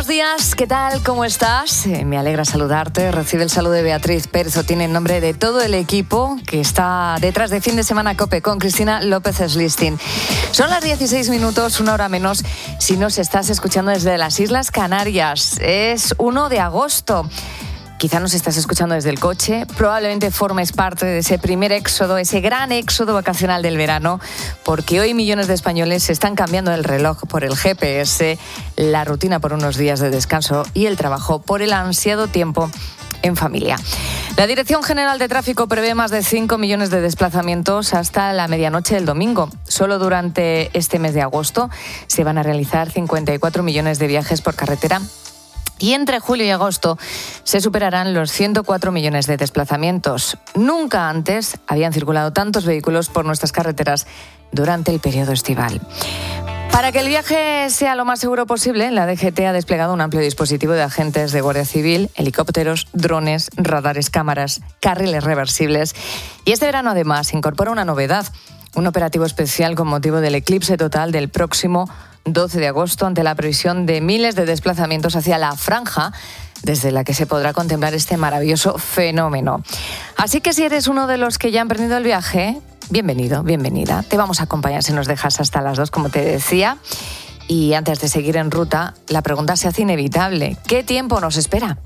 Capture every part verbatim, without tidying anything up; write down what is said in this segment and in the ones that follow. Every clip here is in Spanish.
días, ¿qué tal? ¿Cómo estás? Eh, me alegra saludarte. Recibe el saludo de Beatriz Pérez Otín en nombre de todo el equipo que está detrás de Fin de Semana COPE con Cristina López Slistin. Son las dieciséis minutos, una hora menos, si nos estás escuchando desde las Islas Canarias. Es uno de agosto. Quizá nos estás escuchando desde el coche, probablemente formes parte de ese primer éxodo, ese gran éxodo vacacional del verano, porque hoy millones de españoles se están cambiando el reloj por el G P S, la rutina por unos días de descanso y el trabajo por el ansiado tiempo en familia. La Dirección General de Tráfico prevé más de cinco millones de desplazamientos hasta la medianoche del domingo. Solo durante este mes de agosto se van a realizar cincuenta y cuatro millones de viajes por carretera. Y entre julio y agosto se superarán los ciento cuatro millones de desplazamientos. Nunca antes habían circulado tantos vehículos por nuestras carreteras durante el periodo estival. Para que el viaje sea lo más seguro posible, la D G T ha desplegado un amplio dispositivo de agentes de Guardia Civil, helicópteros, drones, radares, cámaras, carriles reversibles. Y este verano, además, incorpora una novedad, un operativo especial con motivo del eclipse total del próximo doce de agosto, ante la previsión de miles de desplazamientos hacia la franja desde la que se podrá contemplar este maravilloso fenómeno. Así que si eres uno de los que ya han emprendido el viaje, bienvenido, bienvenida. Te vamos a acompañar si nos dejas hasta las dos, como te decía. Y antes de seguir en ruta, la pregunta se hace inevitable. ¿Qué tiempo nos espera?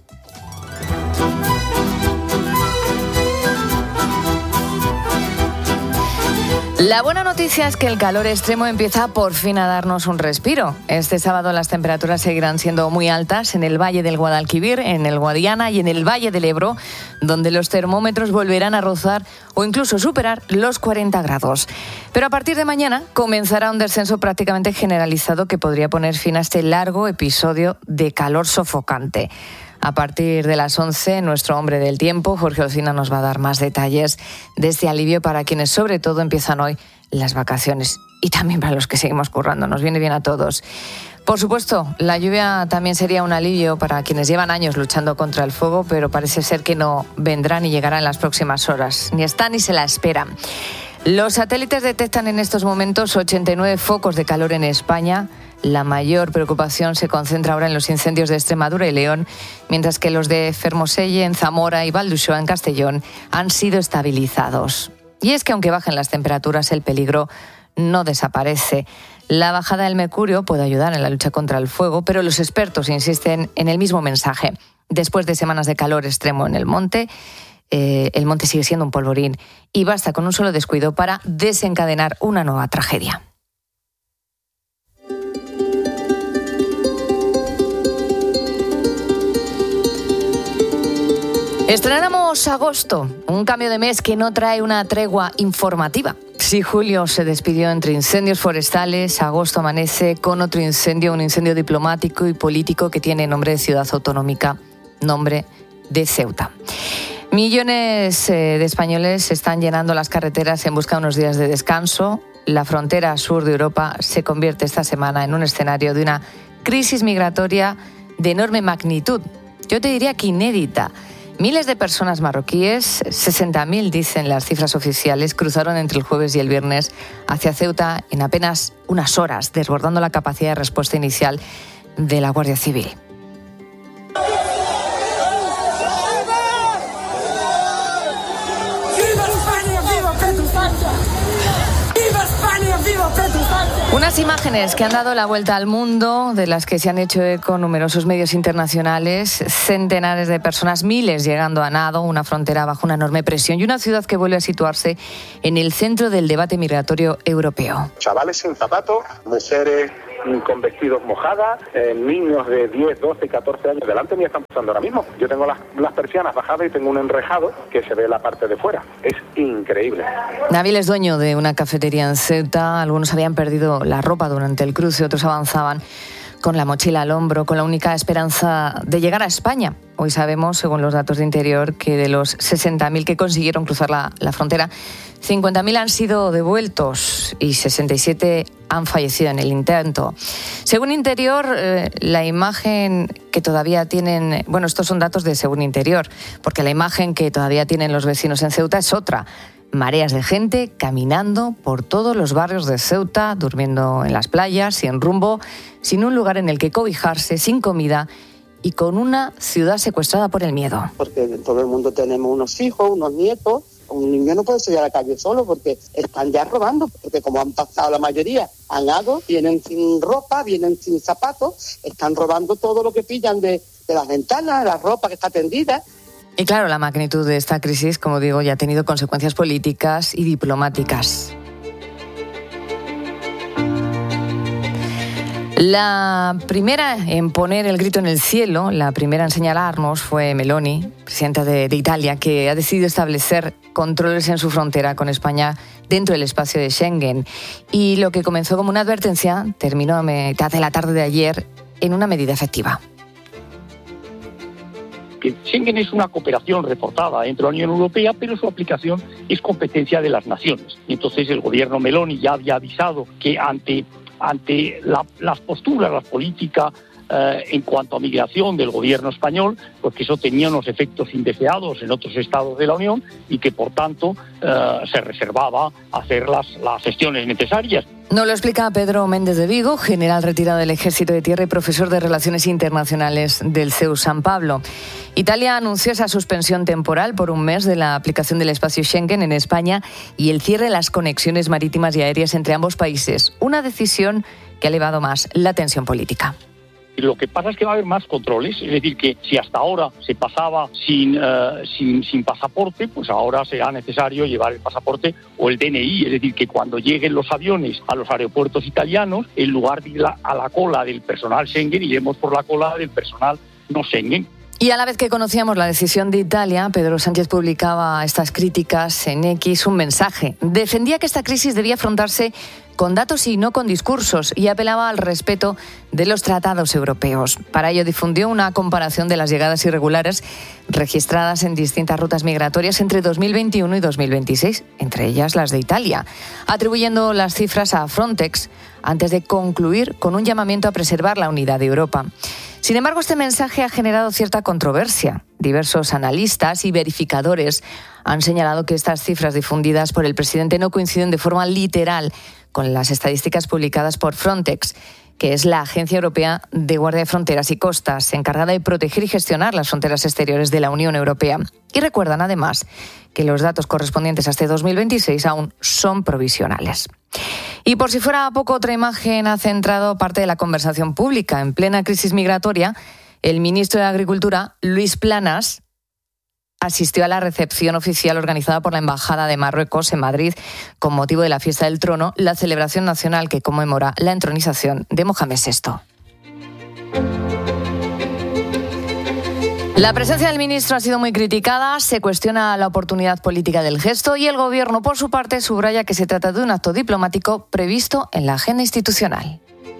La buena noticia es que el calor extremo empieza por fin a darnos un respiro. Este sábado las temperaturas seguirán siendo muy altas en el Valle del Guadalquivir, en el Guadiana y en el Valle del Ebro, donde los termómetros volverán a rozar o incluso superar los cuarenta grados. Pero a partir de mañana comenzará un descenso prácticamente generalizado que podría poner fin a este largo episodio de calor sofocante. A partir de las once, nuestro hombre del tiempo, Jorge Olcina, nos va a dar más detalles de este alivio para quienes sobre todo empiezan hoy las vacaciones y también para los que seguimos currando. Nos viene bien a todos. Por supuesto, la lluvia también sería un alivio para quienes llevan años luchando contra el fuego, pero parece ser que no vendrá ni llegará en las próximas horas. Ni está ni se la esperan. Los satélites detectan en estos momentos ochenta y nueve focos de calor en España. La mayor preocupación se concentra ahora en los incendios de Extremadura y León, mientras que los de Fermoselle en Zamora y Valdusxoa en Castellón han sido estabilizados. Y es que aunque bajen las temperaturas, el peligro no desaparece. La bajada del mercurio puede ayudar en la lucha contra el fuego, pero los expertos insisten en el mismo mensaje. Después de semanas de calor extremo en el monte, eh, el monte sigue siendo un polvorín y basta con un solo descuido para desencadenar una nueva tragedia. Estrenamos agosto, un cambio de mes que no trae una tregua informativa. Si julio se despidió entre incendios forestales, agosto amanece con otro incendio, un incendio diplomático y político que tiene nombre de ciudad autonómica, nombre de Ceuta. Millones de españoles están llenando las carreteras en busca de unos días de descanso. La frontera sur de Europa se convierte esta semana en un escenario de una crisis migratoria de enorme magnitud. Yo te diría que inédita. Miles de personas marroquíes, sesenta mil dicen las cifras oficiales, cruzaron entre el jueves y el viernes hacia Ceuta en apenas unas horas, desbordando la capacidad de respuesta inicial de la Guardia Civil. Unas imágenes que han dado la vuelta al mundo, de las que se han hecho eco numerosos medios internacionales, centenares de personas, miles llegando a nado, una frontera bajo una enorme presión y una ciudad que vuelve a situarse en el centro del debate migratorio europeo. Chavales sin zapatos, mujeres con vestidos mojadas, eh, niños de diez, doce, catorce años delante mío están pasando ahora mismo. Yo tengo las, las persianas bajadas y tengo un enrejado que se ve la parte de fuera. Es increíble. Nabil es dueño de una cafetería en Ceuta. Algunos habían perdido la ropa durante el cruce, otros avanzaban con la mochila al hombro, con la única esperanza de llegar a España. Hoy sabemos, según los datos de Interior, que de los sesenta mil que consiguieron cruzar la, la frontera, cincuenta mil han sido devueltos y sesenta y siete han fallecido en el intento. Según Interior, eh, la imagen que todavía tienen... Bueno, estos son datos de Según Interior, porque la imagen que todavía tienen los vecinos en Ceuta es otra. mareas de gente caminando por todos los barrios de Ceuta, durmiendo en las playas, sin rumbo, sin un lugar en el que cobijarse, sin comida y con una ciudad secuestrada por el miedo. Porque todo el mundo tenemos unos hijos, unos nietos. Un niño no puede salir a la calle solo porque están ya robando, porque como han pasado la mayoría, han dado, vienen sin ropa, vienen sin zapatos, están robando todo lo que pillan de, de las ventanas, la ropa que está tendida. Y claro, la magnitud de esta crisis, como digo, ya ha tenido consecuencias políticas y diplomáticas. La primera en poner el grito en el cielo, la primera en señalarnos fue Meloni, presidenta de, de Italia, que ha decidido establecer controles en su frontera con España dentro del espacio de Schengen. Y lo que comenzó como una advertencia terminó a mitad de la tarde de ayer en una medida efectiva. Que Schengen es una cooperación reforzada entre la Unión Europea, pero su aplicación es competencia de las naciones. Entonces el gobierno Meloni ya había avisado que ante ante la, las posturas, la política eh, en cuanto a migración del gobierno español, pues que eso tenía unos efectos indeseados en otros estados de la Unión y que, por tanto, eh, se reservaba hacer las, las gestiones necesarias. Nos lo explica Pedro Méndez de Vigo, general retirado del Ejército de Tierra y profesor de Relaciones Internacionales del C E U San Pablo. Italia anunció esa suspensión temporal por un mes de la aplicación del espacio Schengen en España y el cierre de las conexiones marítimas y aéreas entre ambos países. Una decisión que ha elevado más la tensión política. Lo que pasa es que va a haber más controles, es decir, que si hasta ahora se pasaba sin, uh, sin, sin pasaporte, pues ahora será necesario llevar el pasaporte o el D N I, es decir, que cuando lleguen los aviones a los aeropuertos italianos, en lugar de ir a la cola del personal Schengen, iremos por la cola del personal no Schengen. Y a la vez que conocíamos la decisión de Italia, Pedro Sánchez publicaba estas críticas en X, un mensaje. Defendía que esta crisis debía afrontarse con datos y no con discursos, y apelaba al respeto de los tratados europeos. Para ello difundió una comparación de las llegadas irregulares registradas en distintas rutas migratorias entre dos mil veintiuno y dos mil veintiséis, entre ellas las de Italia, atribuyendo las cifras a Frontex antes de concluir con un llamamiento a preservar la unidad de Europa. Sin embargo, este mensaje ha generado cierta controversia. Diversos analistas y verificadores han señalado que estas cifras difundidas por el presidente no coinciden de forma literal con las estadísticas publicadas por Frontex, que es la Agencia Europea de Guardia de Fronteras y Costas, encargada de proteger y gestionar las fronteras exteriores de la Unión Europea. Y recuerdan, además, que los datos correspondientes a este dos mil veintiséis aún son provisionales. Y por si fuera poco, otra imagen ha centrado parte de la conversación pública. En plena crisis migratoria, el ministro de Agricultura, Luis Planas, asistió a la recepción oficial organizada por la Embajada de Marruecos en Madrid con motivo de la Fiesta del Trono, la celebración nacional que conmemora la entronización de Mohamed sexto. La presencia del ministro ha sido muy criticada, se cuestiona la oportunidad política del gesto y el Gobierno, por su parte, subraya que se trata de un acto diplomático previsto en la agenda institucional.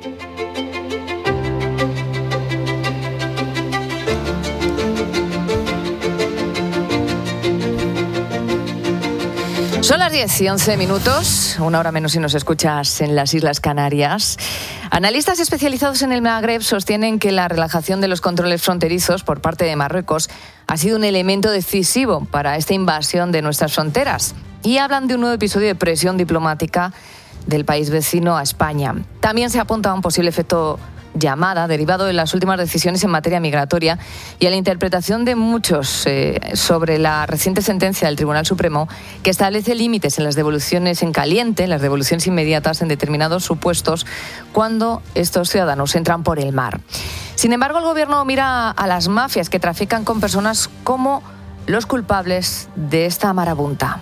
Son las diez y once minutos, una hora menos si nos escuchas en las Islas Canarias. Analistas especializados en el Magreb sostienen que la relajación de los controles fronterizos por parte de Marruecos ha sido un elemento decisivo para esta invasión de nuestras fronteras y hablan de un nuevo episodio de presión diplomática del país vecino a España. También se apunta a un posible efecto llamada, derivado de las últimas decisiones en materia migratoria y a la interpretación de muchos eh, sobre la reciente sentencia del Tribunal Supremo que establece límites en las devoluciones en caliente, las devoluciones inmediatas en determinados supuestos cuando estos ciudadanos entran por el mar. Sin embargo, el Gobierno mira a las mafias que trafican con personas como los culpables de esta marabunta.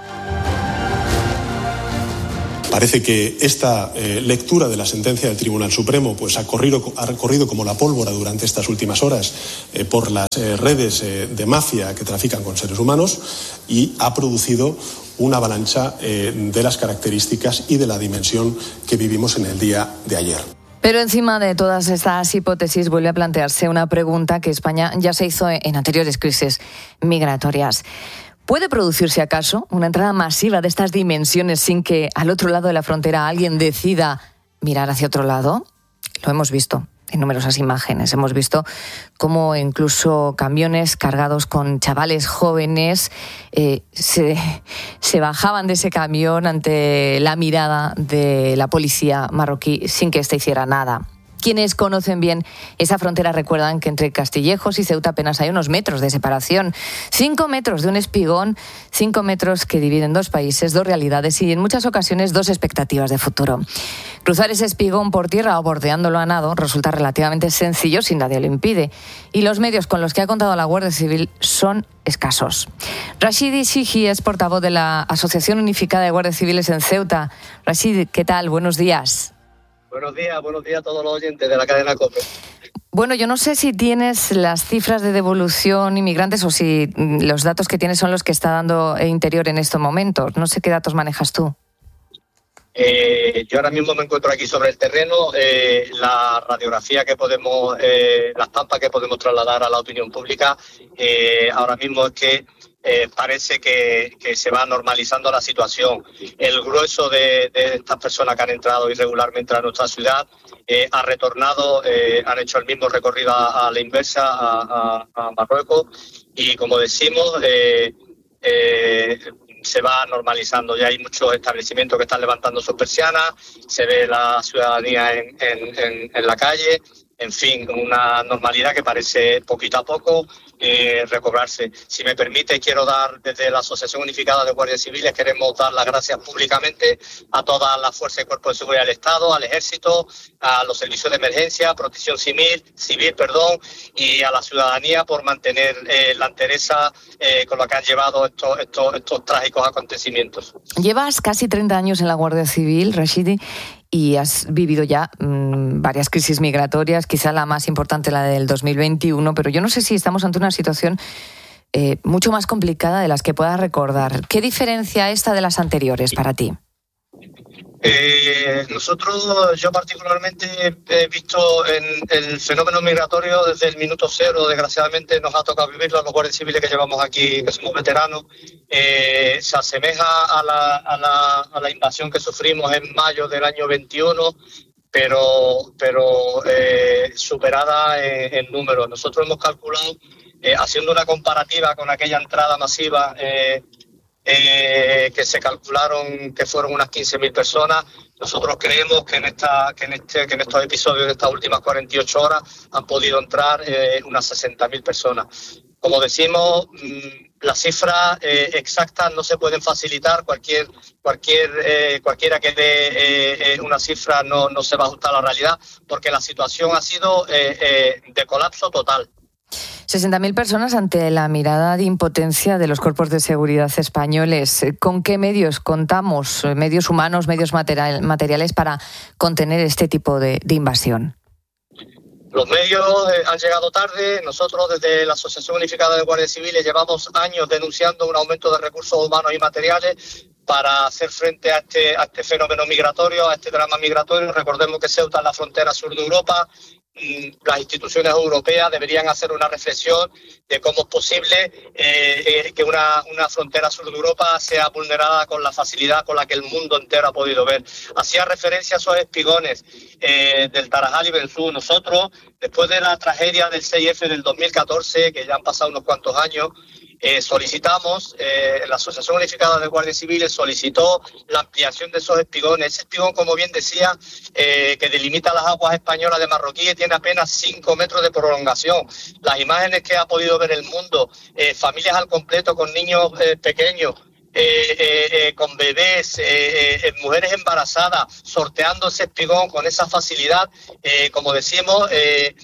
Parece que esta eh, lectura de la sentencia del Tribunal Supremo pues, ha, corrido, ha corrido como la pólvora durante estas últimas horas eh, por las eh, redes eh, de mafia que trafican con seres humanos y ha producido una avalancha eh, de las características y de la dimensión que vivimos en el día de ayer. Pero encima de todas estas hipótesis vuelve a plantearse una pregunta que España ya se hizo en anteriores crisis migratorias. ¿Puede producirse acaso una entrada masiva de estas dimensiones sin que al otro lado de la frontera alguien decida mirar hacia otro lado? Lo hemos visto en numerosas imágenes. Hemos visto cómo incluso camiones cargados con chavales jóvenes eh, se, se bajaban de ese camión ante la mirada de la policía marroquí sin que éste hiciera nada. Quienes conocen bien esa frontera recuerdan que entre Castillejos y Ceuta apenas hay unos metros de separación. Cinco metros de un espigón, cinco metros que dividen dos países, dos realidades y en muchas ocasiones dos expectativas de futuro. Cruzar ese espigón por tierra o bordeándolo a nado resulta relativamente sencillo si nadie lo impide. Y los medios con los que ha contado la Guardia Civil son escasos. Rashidi Shiji es portavoz de la Asociación Unificada de Guardias Civiles en Ceuta. Rashid, ¿qué tal? Buenos días. Buenos días, buenos días a todos los oyentes de la cadena COPE. Bueno, yo no sé si tienes las cifras de devolución inmigrantes o si los datos que tienes son los que está dando Interior en estos momentos. No sé qué datos manejas tú. Eh, yo ahora mismo me encuentro aquí sobre el terreno. Eh, la radiografía que podemos, eh, la estampa que podemos trasladar a la opinión pública, eh, ahora mismo es que Eh, parece que, que se va normalizando la situación. El grueso de, de estas personas que han entrado irregularmente a nuestra ciudad eh, ha retornado, eh, han hecho el mismo recorrido a, a la inversa, a, a, a Marruecos, y como decimos, eh, eh, se va normalizando. Ya hay muchos establecimientos que están levantando sus persianas, se ve la ciudadanía en, en, en, en la calle. En fin, una normalidad que parece poquito a poco eh, recobrarse. Si me permite, quiero dar desde la Asociación Unificada de Guardias Civiles, queremos dar las gracias públicamente a todas las fuerzas y cuerpos de seguridad del Estado, al Ejército, a los servicios de emergencia, protección civil, civil, perdón, y a la ciudadanía por mantener eh, la entereza eh, con la que han llevado estos, estos, estos trágicos acontecimientos. Llevas casi treinta años en la Guardia Civil, Rashidi, y has vivido ya mmm, varias crisis migratorias, quizá la más importante la del dos mil veintiuno, pero yo no sé si estamos ante una situación eh, mucho más complicada de las que puedas recordar. ¿Qué diferencia esta de las anteriores para ti? Eh, nosotros, yo particularmente he visto en el fenómeno migratorio desde el minuto cero. Desgraciadamente nos ha tocado vivirlo a los guardias civiles que llevamos aquí, que somos veteranos. Eh, se asemeja a la, a, la, a la invasión que sufrimos en mayo del año veintiuno, pero, pero eh, superada en, en números. Nosotros hemos calculado, eh, haciendo una comparativa con aquella entrada masiva, eh, Eh, que se calcularon que fueron unas quince mil personas. Nosotros creemos que en esta que en este que en estos episodios de estas últimas cuarenta y ocho horas han podido entrar eh, unas sesenta mil personas. Como decimos, mmm, las cifras eh, exactas no se pueden facilitar. Cualquier cualquier eh, cualquiera que dé eh, una cifra no no se va a ajustar a la realidad, porque la situación ha sido eh, eh, de colapso total. sesenta mil personas ante la mirada de impotencia de los cuerpos de seguridad españoles. ¿Con qué medios contamos, medios humanos, medios material, materiales, para contener este tipo de, de invasión? Los medios eh, han llegado tarde. Nosotros desde la Asociación Unificada de Guardias Civiles llevamos años denunciando un aumento de recursos humanos y materiales para hacer frente a este, a este fenómeno migratorio, a este drama migratorio. Recordemos que Ceuta es la frontera sur de Europa. Las instituciones europeas deberían hacer una reflexión de cómo es posible eh, eh, que una, una frontera sur de Europa sea vulnerada con la facilidad con la que el mundo entero ha podido ver. Hacía referencia a esos espigones eh, del Tarajal y Benzú. Nosotros, después de la tragedia del seis efe del dos mil catorce, que ya han pasado unos cuantos años, Eh, solicitamos, eh, la Asociación Unificada de Guardias Civiles solicitó la ampliación de esos espigones. Ese espigón, como bien decía, eh, que delimita las aguas españolas de Marroquí, tiene apenas cinco metros de prolongación. Las imágenes que ha podido ver el mundo, eh, familias al completo con niños eh, pequeños, Eh, eh, eh, con bebés, eh, eh, mujeres embarazadas, sorteando ese espigón con esa facilidad, eh, como decimos, eh,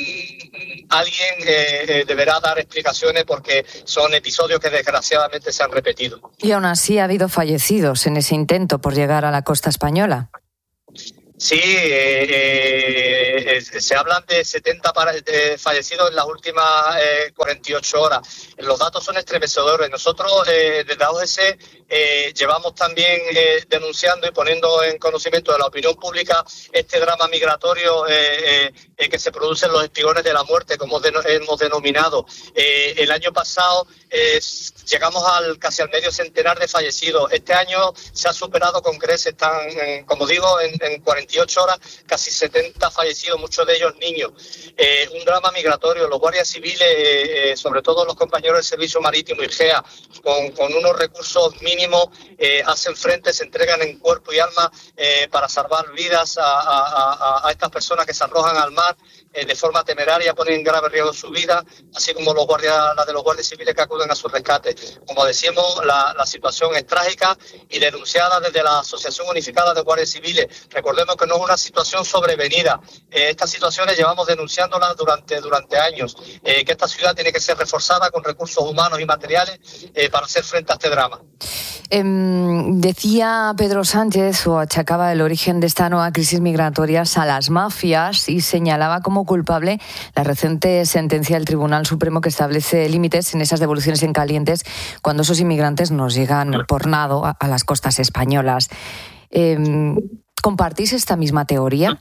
alguien eh, eh, deberá dar explicaciones porque son episodios que desgraciadamente se han repetido. Y aún así ha habido fallecidos en ese intento por llegar a la costa española. Sí, eh, eh, se hablan de setenta para, de fallecidos en las últimas eh, cuarenta y ocho horas. Los datos son estremecedores. Nosotros eh, desde la O G C eh, llevamos también eh, denunciando y poniendo en conocimiento de la opinión pública este drama migratorio eh, eh, que se produce en los espigones de la muerte, como de, hemos denominado. Eh, el año pasado eh, llegamos al casi al medio centenar de fallecidos. Este año se ha superado con creces. Están, eh, como digo, en, en cuarenta y ocho horas, casi setenta fallecidos, muchos de ellos niños. Eh, un drama migratorio. Los guardias civiles, eh, sobre todo los compañeros del Servicio Marítimo y G E A, con, con unos recursos mínimos, eh, hacen frente, se entregan en cuerpo y alma eh, para salvar vidas a, a, a, a estas personas que se arrojan al mar eh, de forma temeraria, ponen en grave riesgo su vida, así como los guardias, la de los guardias civiles que acuden a su rescate. Como decíamos, la, la situación es trágica y denunciada desde la Asociación Unificada de Guardias Civiles. Recordemos que no es una situación sobrevenida. Eh, estas situaciones llevamos denunciándolas durante, durante años, eh, que esta ciudad tiene que ser reforzada con recursos humanos y materiales eh, para hacer frente a este drama. Eh, decía Pedro Sánchez, o achacaba el origen de esta nueva crisis migratoria a las mafias y señalaba como culpable la reciente sentencia del Tribunal Supremo que establece límites en esas devoluciones en calientes cuando esos inmigrantes nos llegan por nado a, a las costas españolas. Eh, ¿Compartís esta misma teoría?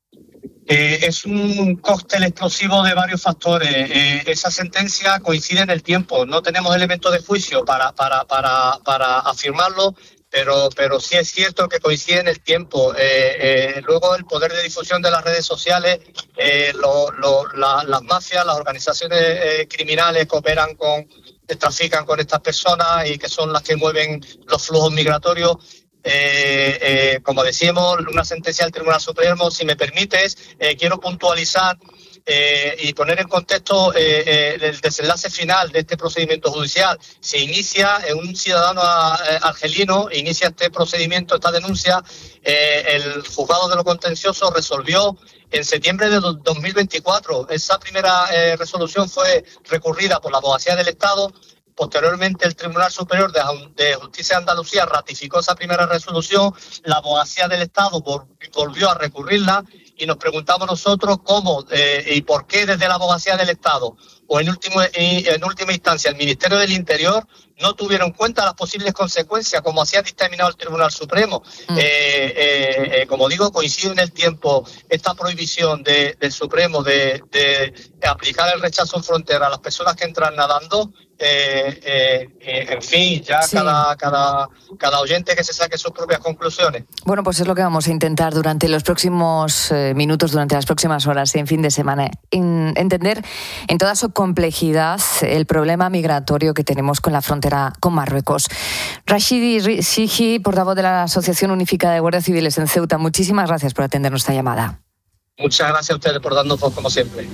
Eh, es un cóctel explosivo de varios factores. Eh, esa sentencia coincide en el tiempo. No tenemos elementos de juicio para, para, para, para afirmarlo, pero, pero sí es cierto que coincide en el tiempo. Eh, eh, luego el poder de difusión de las redes sociales, eh, lo, lo, la, las mafias, las organizaciones eh, criminales que operan con, que trafican con estas personas y que son las que mueven los flujos migratorios. Eh, eh, como decíamos, una sentencia del Tribunal Supremo. Si me permites, eh, quiero puntualizar eh, y poner en contexto eh, eh, el desenlace final de este procedimiento judicial. Se inicia, eh, un ciudadano eh, argelino inicia este procedimiento, esta denuncia. Eh, el juzgado de lo contencioso resolvió en septiembre de dos mil veinticuatro. Esa primera eh, resolución fue recurrida por la Abogacía del Estado. Posteriormente, el Tribunal Superior de Justicia de Andalucía ratificó esa primera resolución. La Abogacía del Estado volvió a recurrirla y nos preguntamos nosotros cómo eh, y por qué desde la Abogacía del Estado o en, último, en última instancia el Ministerio del Interior no tuvieron en cuenta las posibles consecuencias, como así ha dictaminado el Tribunal Supremo. Mm. Eh, eh, eh, como digo, coincide en el tiempo esta prohibición de, del Supremo de, de aplicar el rechazo en frontera a las personas que entran nadando. Eh, eh, eh, en fin, ya sí. cada, cada, cada oyente que se saque sus propias conclusiones. Bueno, pues es lo que vamos a intentar durante los próximos eh, minutos, durante las próximas horas y en fin de semana. En, entender en toda su complejidad el problema migratorio que tenemos con la frontera con Marruecos. Rashidi Sigi, portavoz de la Asociación Unificada de Guardias Civiles en Ceuta, muchísimas gracias por atender nuestra llamada. Muchas gracias a ustedes por darnos voz, como siempre.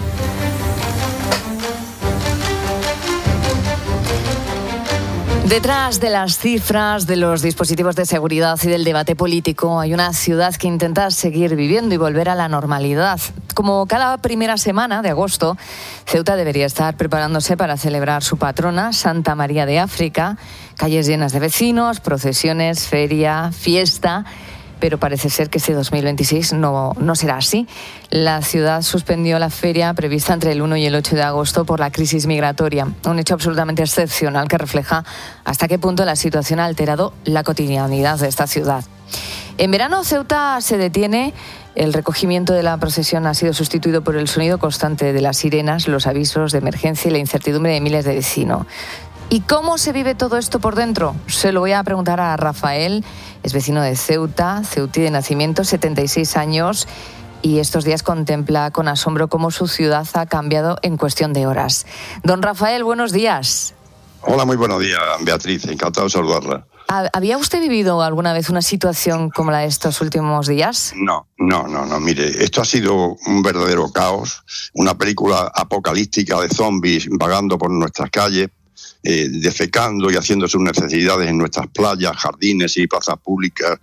Detrás de las cifras, de los dispositivos de seguridad y del debate político, hay una ciudad que intenta seguir viviendo y volver a la normalidad. Como cada primera semana de agosto, Ceuta debería estar preparándose para celebrar su patrona, Santa María de África. Calles llenas de vecinos, procesiones, feria, fiesta. Pero parece ser que este dos mil veintiséis no, no será así. La ciudad suspendió la feria prevista entre el uno y el ocho de agosto por la crisis migratoria, un hecho absolutamente excepcional que refleja hasta qué punto la situación ha alterado la cotidianidad de esta ciudad. En verano, Ceuta se detiene. El recogimiento de la procesión ha sido sustituido por el sonido constante de las sirenas, los avisos de emergencia y la incertidumbre de miles de vecinos. ¿Y cómo se vive todo esto por dentro? Se lo voy a preguntar a Rafael, es vecino de Ceuta, ceutí de nacimiento, setenta y seis años, y estos días contempla con asombro cómo su ciudad ha cambiado en cuestión de horas. Don Rafael, buenos días. Hola, muy buenos días, Beatriz, encantado de saludarla. ¿Había usted vivido alguna vez una situación como la de estos últimos días? No, no, no, no. Mire, esto ha sido un verdadero caos, una película apocalíptica de zombies vagando por nuestras calles, eh, defecando y haciendo sus necesidades en nuestras playas, jardines y plazas públicas.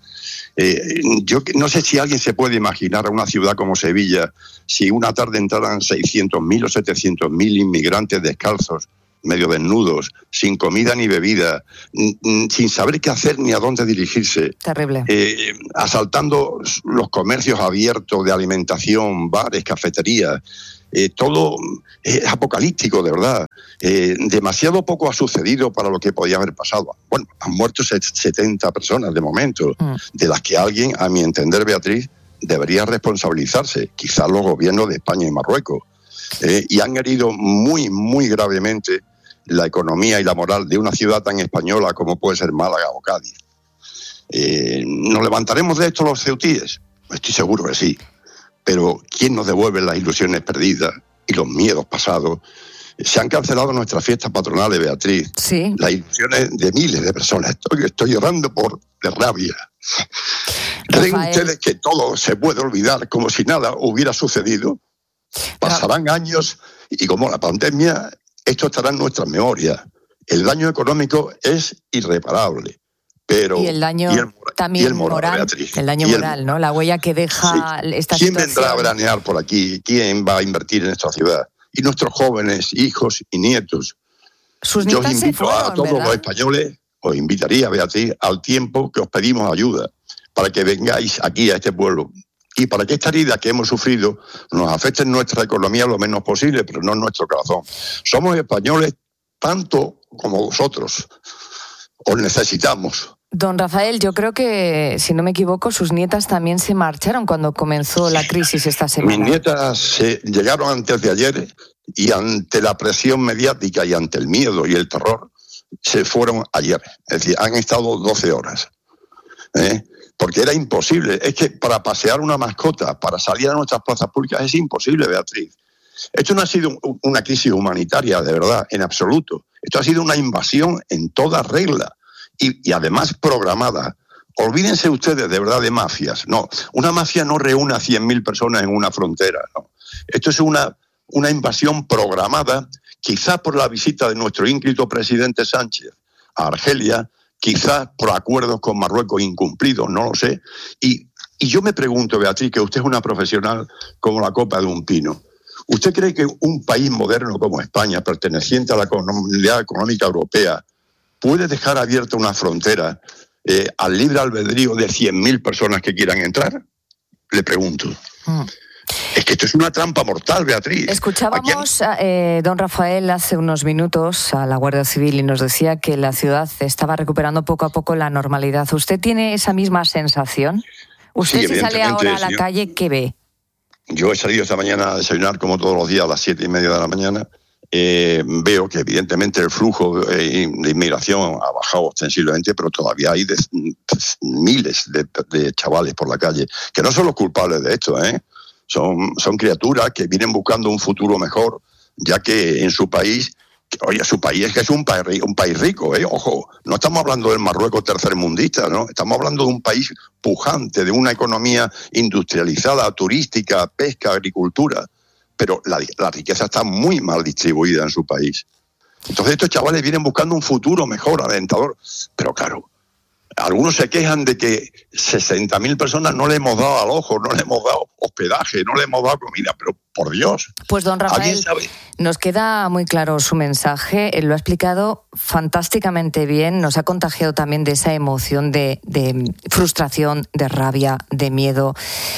Eh, yo no sé si alguien se puede imaginar a una ciudad como Sevilla si una tarde entraran seiscientos mil o setecientos mil inmigrantes descalzos, medio desnudos, sin comida ni bebida, sin saber qué hacer ni a dónde dirigirse. Terrible. Eh, asaltando los comercios abiertos de alimentación, bares, cafeterías. Eh, todo es apocalíptico, de verdad. Eh, demasiado poco ha sucedido para lo que podía haber pasado. Bueno, han muerto setenta personas de momento, mm. de las que alguien, a mi entender, Beatriz, debería responsabilizarse, quizás los gobiernos de España y Marruecos. Eh, y han herido muy, muy gravemente la economía y la moral de una ciudad tan española como puede ser Málaga o Cádiz. Eh, ¿Nos levantaremos de esto los ceutíes? Estoy seguro que sí. pero ¿quién nos devuelve las ilusiones perdidas y los miedos pasados? Se han cancelado nuestras fiestas patronales, Beatriz. Sí. Las ilusiones de miles de personas. Estoy, estoy llorando por de rabia. ¿Creen Rafael. ustedes que todo se puede olvidar como si nada hubiera sucedido? Pasarán años y como la pandemia, esto estará en nuestras memorias. El daño económico es irreparable. Pero, y el daño y el, también y el moral, moral, Beatriz, el daño y el, moral, ¿no? La huella que deja sí. esta ¿Quién situación? vendrá a veranear por aquí? ¿Quién va a invertir en esta ciudad? Y nuestros jóvenes, hijos y nietos. Sus Yo os nietas se invito fueron, a todos ¿verdad? los españoles, os invitaría, Beatriz, al tiempo que os pedimos ayuda, para que vengáis aquí a este pueblo. Y para que esta herida que hemos sufrido nos afecte en nuestra economía lo menos posible, pero no en nuestro corazón. Somos españoles tanto como vosotros. Os necesitamos. Don Rafael, yo creo que, si no me equivoco, sus nietas también se marcharon cuando comenzó la crisis esta semana. Mis nietas se llegaron antes de ayer y ante la presión mediática y ante el miedo y el terror se fueron ayer. Es decir, han estado doce horas. ¿Eh? Porque era imposible. Es que para pasear una mascota, para salir a nuestras plazas públicas, es imposible, Beatriz. Esto no ha sido una crisis humanitaria, de verdad, en absoluto. Esto ha sido una invasión en toda regla y, y además programada. Olvídense ustedes de verdad de mafias. No, una mafia no reúne a cien mil personas en una frontera. No. Esto es una, una invasión programada, quizás por la visita de nuestro ínclito presidente Sánchez a Argelia, quizás por acuerdos con Marruecos incumplidos, no lo sé. Y, y yo me pregunto, Beatriz, que usted es una profesional como la copa de un pino. ¿Usted cree que un país moderno como España, perteneciente a la Comunidad Económica Europea, puede dejar abierta una frontera eh, al libre albedrío de cien mil personas que quieran entrar? Le pregunto. Mm. Es que esto es una trampa mortal, Beatriz. Escuchábamos, a, eh, don Rafael, hace unos minutos a la Guardia Civil y nos decía que la ciudad estaba recuperando poco a poco la normalidad. ¿Usted tiene esa misma sensación? ¿Usted, sí, si sale ahora a la yo... calle, qué ve? Yo he salido esta mañana a desayunar como todos los días a las siete y media de la mañana. Eh, veo que evidentemente el flujo de, de inmigración ha bajado ostensiblemente, pero todavía hay de, de, miles de, de chavales por la calle, que no son los culpables de esto, ¿eh? Son, son criaturas que vienen buscando un futuro mejor, ya que en su país, oye, su país es que es un país, un país rico, ¿eh? Ojo, no estamos hablando del Marruecos tercermundista, ¿no? Estamos hablando de un país pujante, de una economía industrializada, turística, pesca, agricultura, pero la, la riqueza está muy mal distribuida en su país. Entonces estos chavales vienen buscando un futuro mejor, alentador, pero claro, algunos se quejan de que sesenta mil personas no le hemos dado alojo, no le hemos dado hospedaje, no le hemos dado comida, pero por Dios. Pues don Rafael, nos queda muy claro su mensaje, él lo ha explicado fantásticamente bien, nos ha contagiado también de esa emoción de, de frustración, de rabia, de miedo.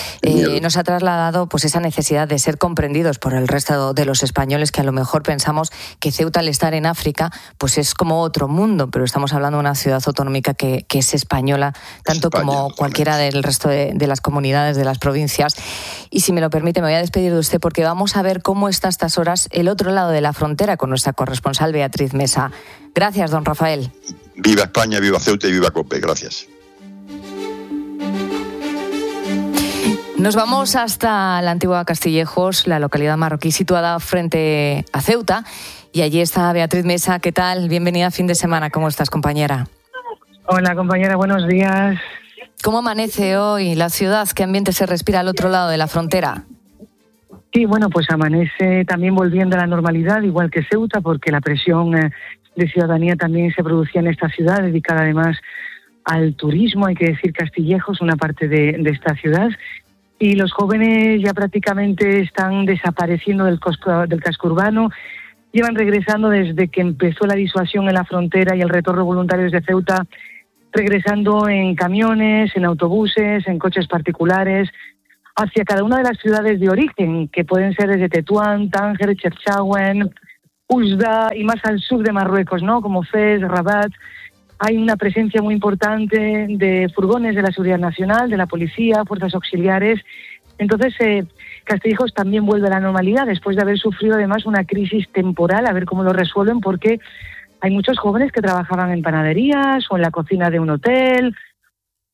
Eh, nos ha trasladado pues esa necesidad de ser comprendidos por el resto de los españoles, que a lo mejor pensamos que Ceuta, al estar en África, pues es como otro mundo, pero estamos hablando de una ciudad autonómica que, que es española, tanto España, como totalmente. Cualquiera del resto de, de las comunidades, de las provincias. Y si me lo permite, me voy a despedir de usted porque vamos a ver cómo está a estas horas el otro lado de la frontera con nuestra corresponsal Beatriz Mesa. Gracias, don Rafael. Viva España, viva Ceuta y viva COPE. Gracias. Nos vamos hasta la antigua Castillejos, la localidad marroquí situada frente a Ceuta. Y allí está Beatriz Mesa. ¿Qué tal? Bienvenida a fin de semana. ¿Cómo estás, compañera? Hola, compañera. Buenos días. ¿Cómo amanece hoy la ciudad? ¿Qué ambiente se respira al otro lado de la frontera? Sí, bueno, pues amanece también volviendo a la normalidad, igual que Ceuta, porque la presión de ciudadanía también se producía en esta ciudad, dedicada además al turismo, hay que decir Castillejos, una parte de, de esta ciudad. Y los jóvenes ya prácticamente están desapareciendo del, cosco, del casco urbano, llevan regresando desde que empezó la disuasión en la frontera y el retorno voluntario desde Ceuta, regresando en camiones, en autobuses, en coches particulares, hacia cada una de las ciudades de origen, que pueden ser desde Tetuán, Tánger, Chefchaouen, Oujda y más al sur de Marruecos, ¿no? Como Fez, Rabat. Hay una presencia muy importante de furgones de la Seguridad Nacional, de la Policía, fuerzas auxiliares. Entonces, eh, Castillejos también vuelve a la normalidad después de haber sufrido además una crisis temporal, a ver cómo lo resuelven, porque hay muchos jóvenes que trabajaban en panaderías o en la cocina de un hotel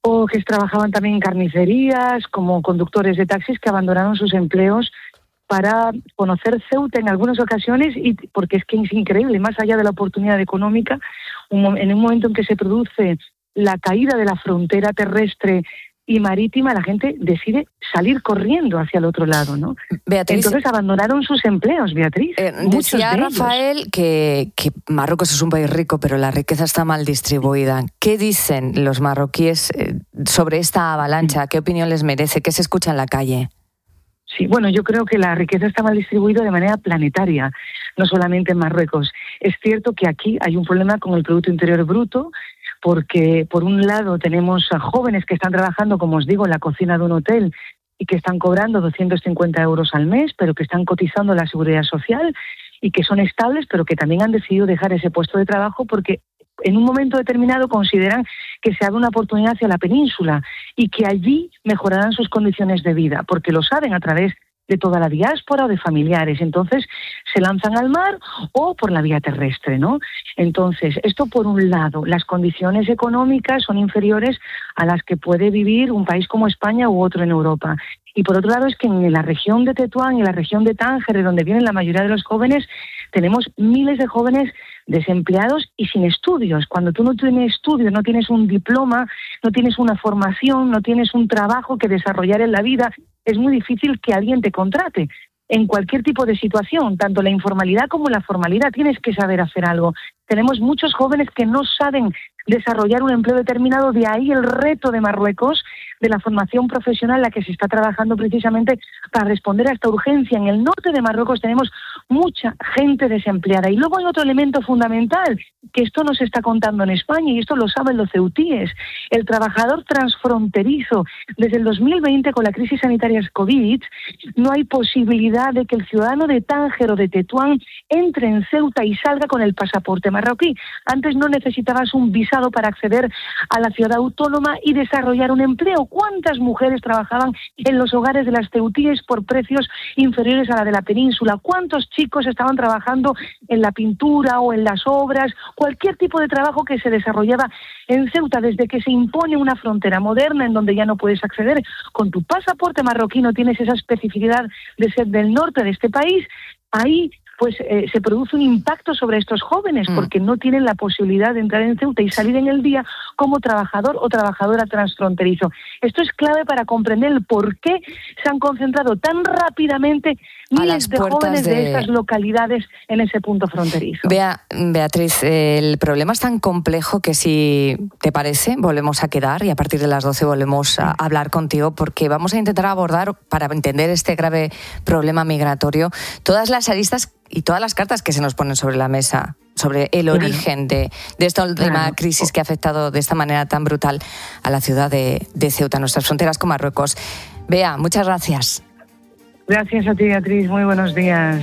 o que trabajaban también en carnicerías, como conductores de taxis que abandonaron sus empleos para conocer Ceuta en algunas ocasiones, y porque es que es increíble, más allá de la oportunidad económica, un, en un momento en que se produce la caída de la frontera terrestre y marítima, la gente decide salir corriendo hacia el otro lado, ¿no? Beatriz, entonces abandonaron sus empleos, Beatriz. Eh, decía de Rafael que, que Marruecos es un país rico, pero la riqueza está mal distribuida. ¿Qué dicen los marroquíes eh, sobre esta avalancha? ¿Qué opinión les merece? ¿Qué se escucha en la calle? Sí, bueno, yo creo que la riqueza está mal distribuida de manera planetaria, no solamente en Marruecos. Es cierto que aquí hay un problema con el Producto Interior Bruto, porque por un lado tenemos a jóvenes que están trabajando, como os digo, en la cocina de un hotel y que están cobrando doscientos cincuenta euros al mes, pero que están cotizando la seguridad social y que son estables, pero que también han decidido dejar ese puesto de trabajo porque en un momento determinado consideran que se abre una oportunidad hacia la península y que allí mejorarán sus condiciones de vida, porque lo saben a través de toda la diáspora o de familiares. Entonces se lanzan al mar o por la vía terrestre, ¿no? Entonces, esto por un lado, las condiciones económicas son inferiores a las que puede vivir un país como España u otro en Europa. Y por otro lado es que en la región de Tetuán y en la región de Tánger, de donde vienen la mayoría de los jóvenes, tenemos miles de jóvenes desempleados y sin estudios. Cuando tú no tienes estudios, no tienes un diploma, no tienes una formación, no tienes un trabajo que desarrollar en la vida, es muy difícil que alguien te contrate. En cualquier tipo de situación, tanto la informalidad como la formalidad, tienes que saber hacer algo. Tenemos muchos jóvenes que no saben desarrollar un empleo determinado, de ahí el reto de Marruecos de la formación profesional, la que se está trabajando precisamente para responder a esta urgencia. En el norte de Marruecos tenemos mucha gente desempleada. Y luego hay otro elemento fundamental, que esto no se está contando en España, y esto lo saben los ceutíes. El trabajador transfronterizo. Desde el dos mil veinte, con la crisis sanitaria COVID, no hay posibilidad de que el ciudadano de Tánger o de Tetuán entre en Ceuta y salga con el pasaporte marroquí. Antes no necesitabas un visado para acceder a la ciudad autónoma y desarrollar un empleo. ¿Cuántas mujeres trabajaban en los hogares de las ceutíes por precios inferiores a la de la península? ¿Cuántos chicos estaban trabajando en la pintura o en las obras? Cualquier tipo de trabajo que se desarrollaba en Ceuta. Desde que se impone una frontera moderna en donde ya no puedes acceder con tu pasaporte marroquí, no tienes esa especificidad de ser del norte de este país, ahí pues eh, se produce un impacto sobre estos jóvenes, porque no tienen la posibilidad de entrar en Ceuta y salir en el día como trabajador o trabajadora transfronterizo. Esto es clave para comprender el por qué se han concentrado tan rápidamente miles de jóvenes de... de esas localidades en ese punto fronterizo. Bea, Beatriz, el problema es tan complejo que, si te parece, volvemos a quedar y a partir de las doce volvemos a hablar contigo, porque vamos a intentar abordar, para entender este grave problema migratorio, todas las aristas y todas las cartas que se nos ponen sobre la mesa sobre el claro. origen de, de esta última claro. crisis que ha afectado de esta manera tan brutal a la ciudad de, de Ceuta, nuestras fronteras con Marruecos. Bea, muchas gracias. Gracias a ti, Beatriz. Muy buenos días.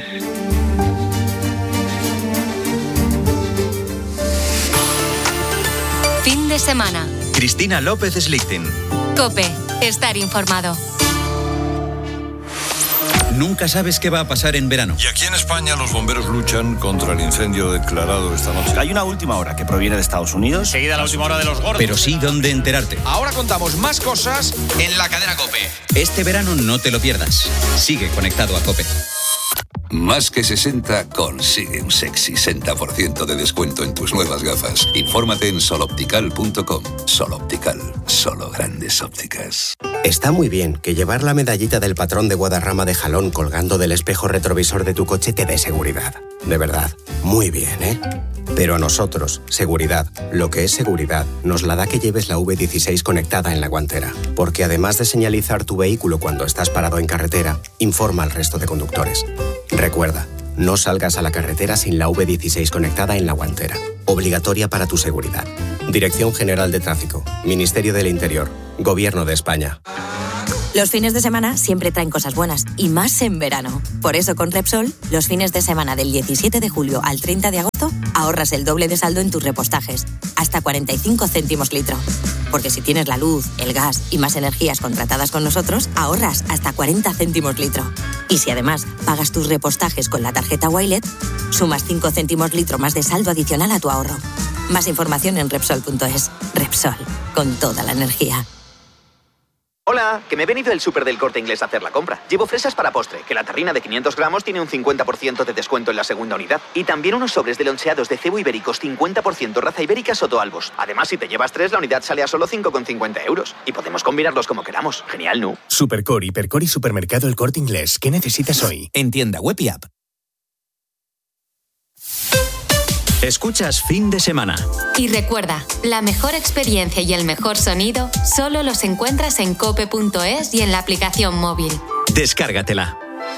Fin de semana. Cristina López Slichting. COPE. Estar informado. Nunca sabes qué va a pasar en verano. Y aquí en España los bomberos luchan contra el incendio declarado esta noche. Hay una última hora que proviene de Estados Unidos. Seguida la última hora de los gordos. Pero sí dónde enterarte. Ahora contamos más cosas en la cadena COPE. Este verano no te lo pierdas. Sigue conectado a COPE. Más que sesenta consigue un sexy sesenta por ciento de descuento en tus nuevas gafas. Infórmate en soloptical punto com. Sol Optical, solo grandes ópticas. Está muy bien que llevar la medallita del patrón de Guadarrama de Jalón colgando del espejo retrovisor de tu coche te dé seguridad. De verdad, muy bien, ¿eh? Pero a nosotros, seguridad, lo que es seguridad, nos la da que lleves la V dieciséis conectada en la guantera. Porque además de señalizar tu vehículo cuando estás parado en carretera, informa al resto de conductores. Recuerda, no salgas a la carretera sin la V dieciséis conectada en la guantera. Obligatoria para tu seguridad. Dirección General de Tráfico, Ministerio del Interior, Gobierno de España. Los fines de semana siempre traen cosas buenas, y más en verano. Por eso con Repsol, los fines de semana del diecisiete de julio al treinta de agosto, ahorras el doble de saldo en tus repostajes, hasta cuarenta y cinco céntimos litro. Porque si tienes la luz, el gas y más energías contratadas con nosotros, ahorras hasta cuarenta céntimos litro. Y si además pagas tus repostajes con la tarjeta Wilet, sumas cinco céntimos litro más de saldo adicional a tu ahorro. Más información en Repsol punto es. Repsol. con toda la energía. Hola, que me he venido del súper del Corte Inglés a hacer la compra. Llevo fresas para postre, que la tarrina de quinientos gramos tiene un cincuenta por ciento de descuento en la segunda unidad. Y también unos sobres de loncheados de cebo ibéricos cincuenta por ciento raza ibérica Soto Albos. Además, si te llevas tres, la unidad sale a solo cinco con cincuenta euros. Y podemos combinarlos como queramos. Genial, ¿no? Supercore, Hipercore y Supermercado El Corte Inglés. ¿Qué necesitas hoy? En tienda web y app. Escuchas Fin de Semana. Y recuerda, la mejor experiencia y el mejor sonido solo los encuentras en cope punto es y en la aplicación móvil. Descárgatela.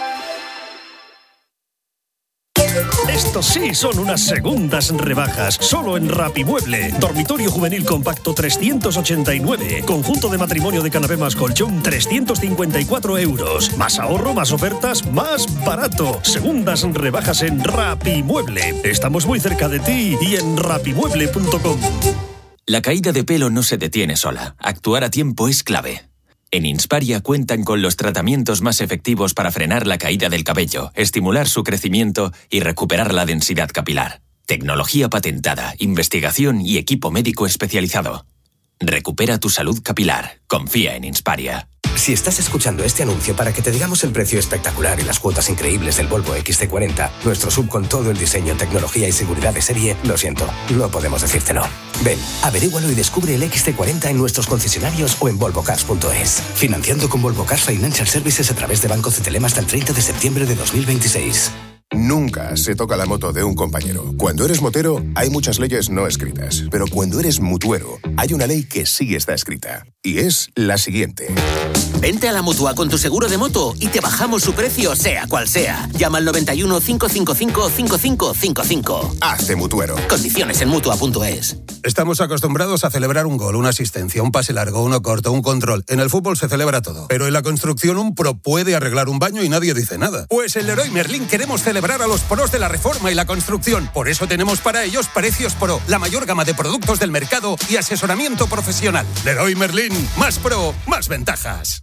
Estos sí son unas segundas rebajas, solo en Rapimueble. Dormitorio juvenil compacto trescientos ochenta y nueve. Conjunto de matrimonio de canapé más colchón trescientos cincuenta y cuatro euros. Más ahorro, más ofertas, más barato. Segundas rebajas en Rapimueble. Estamos muy cerca de ti y en rapimueble punto com. La caída de pelo no se detiene sola. Actuar a tiempo es clave. En Insparia cuentan con los tratamientos más efectivos para frenar la caída del cabello, estimular su crecimiento y recuperar la densidad capilar. Tecnología patentada, investigación y equipo médico especializado. Recupera tu salud capilar. Confía en Insparia. Si estás escuchando este anuncio para que te digamos el precio espectacular y las cuotas increíbles del Volvo equis ce cuarenta, nuestro sub con todo el diseño, tecnología y seguridad de serie, lo siento, no podemos decírtelo. Ven, averígualo y descubre el equis ce cuarenta en nuestros concesionarios o en volvo cars punto es. Financiando con Volvo Cars Financial Services a través de Banco Cetelem hasta el treinta de septiembre de dos mil veintiséis. Nunca se toca la moto de un compañero. Cuando eres motero, hay muchas leyes no escritas. Pero cuando eres mutuero, hay una ley que sí está escrita. Y es la siguiente. Vente a la Mutua con tu seguro de moto y te bajamos su precio, sea cual sea. Llama al noventa y uno, cinco cinco cinco, cinco cinco cinco cinco. Hazte mutuero. Condiciones en mutua punto es. Estamos acostumbrados a celebrar un gol, una asistencia, un pase largo, uno corto, un control. En el fútbol se celebra todo. Pero en la construcción un pro puede arreglar un baño y nadie dice nada. Pues en Leroy Merlin queremos celebrar a los pros de la reforma y la construcción. Por eso tenemos para ellos Precios Pro, la mayor gama de productos del mercado y asesoramiento profesional. Leroy Merlin, más pro, más ventajas.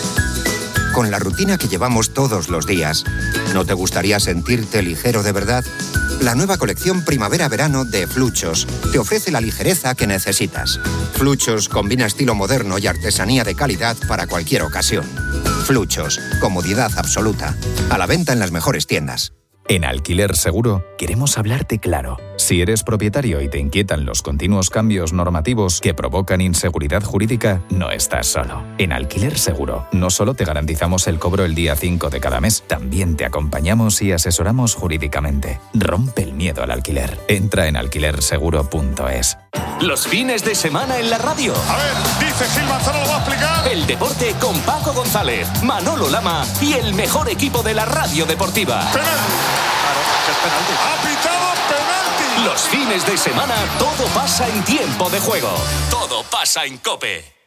Con la rutina que llevamos todos los días, ¿no te gustaría sentirte ligero de verdad? La nueva colección Primavera-Verano de Fluchos te ofrece la ligereza que necesitas. Fluchos combina estilo moderno y artesanía de calidad para cualquier ocasión. Fluchos, comodidad absoluta. A la venta en las mejores tiendas. En Alquiler Seguro queremos hablarte claro. Si eres propietario y te inquietan los continuos cambios normativos que provocan inseguridad jurídica, no estás solo. En Alquiler Seguro no solo te garantizamos el cobro el día cinco de cada mes, también te acompañamos y asesoramos jurídicamente. Rompe el miedo al alquiler. Entra en alquiler seguro punto es. Los fines de semana en la radio. A ver, dice Gil Manzano, lo va a explicar. El deporte con Paco González, Manolo Lama y el mejor equipo de la radio deportiva. Penalti. Claro, es penalti. Ha pitado penalti. Los fines de semana todo pasa en tiempo de juego. Todo pasa en COPE.